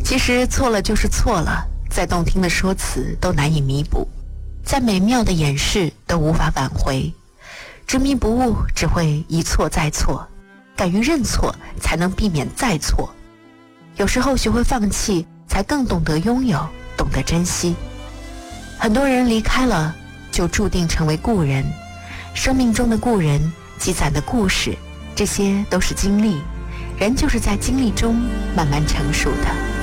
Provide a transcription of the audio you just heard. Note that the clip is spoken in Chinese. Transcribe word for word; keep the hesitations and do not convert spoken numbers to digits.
其实错了就是错了，再动听的说辞都难以弥补，再美妙的掩饰都无法挽回。执迷不悟只会一错再错，敢于认错才能避免再错。有时候学会放弃，才更懂得拥有，懂得珍惜。很多人离开了，就注定成为故人。生命中的故人，积攒的故事，这些都是经历，人就是在经历中慢慢成熟的。